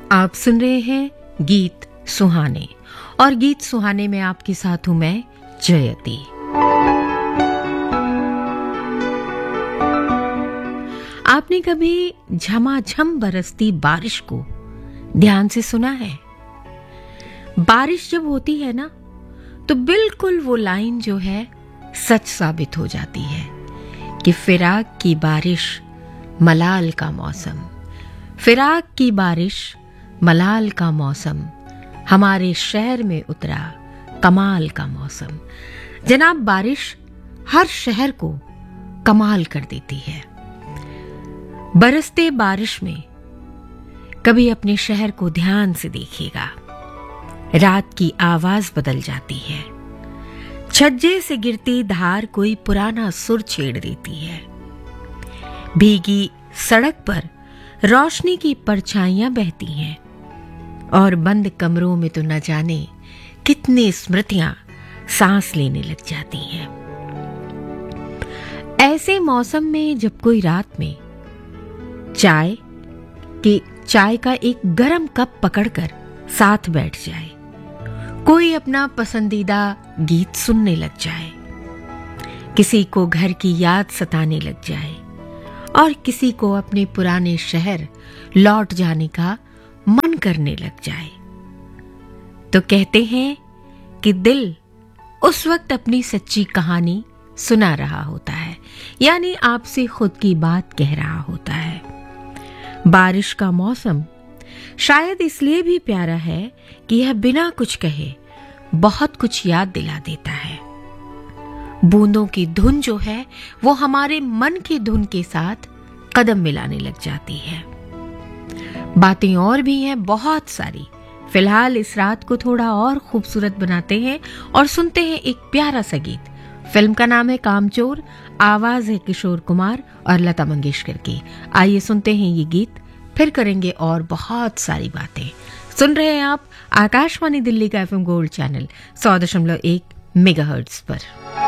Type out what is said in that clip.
आप सुन रहे हैं गीत सुहाने और गीत सुहाने में आपके साथ हूं मैं जयती। आपने कभी झमाझम बरसती बारिश को ध्यान से सुना है? बारिश जब होती है ना तो बिल्कुल वो लाइन जो है सच साबित हो जाती है कि फिराक की बारिश मलाल का मौसम, फिराक की बारिश मलाल का मौसम, हमारे शहर में उतरा कमाल का मौसम। जनाब, बारिश हर शहर को कमाल कर देती है। बरसते बारिश में कभी अपने शहर को ध्यान से देखिएगा, रात की आवाज बदल जाती है, छज्जे से गिरती धार कोई पुराना सुर छेड़ देती है, भीगी सड़क पर रोशनी की परछाइयां बहती हैं और बंद कमरों में तो न जाने कितनी स्मृतियां सांस लेने लग जाती हैं। ऐसे मौसम में जब कोई रात में चाय का एक गरम कप पकड़कर साथ बैठ जाए, कोई अपना पसंदीदा गीत सुनने लग जाए, किसी को घर की याद सताने लग जाए और किसी को अपने पुराने शहर लौट जाने का मन करने लग जाए, तो कहते हैं कि दिल उस वक्त अपनी सच्ची कहानी सुना रहा होता है, यानी आपसे खुद की बात कह रहा होता है। बारिश का मौसम शायद इसलिए भी प्यारा है कि यह बिना कुछ कहे बहुत कुछ याद दिला देता है। बूंदों की धुन जो है वो हमारे मन की धुन के साथ कदम मिलाने लग जाती है। बातें और भी हैं बहुत सारी, फिलहाल इस रात को थोड़ा और खूबसूरत बनाते हैं और सुनते हैं एक प्यारा सा गीत। फिल्म का नाम है कामचोर, आवाज है किशोर कुमार और लता मंगेशकर की। आइए सुनते हैं ये गीत, फिर करेंगे और बहुत सारी बातें। सुन रहे हैं आप आकाशवाणी दिल्ली का FM गोल्ड चैनल 100.1 मेगाहर्ट्ज पर।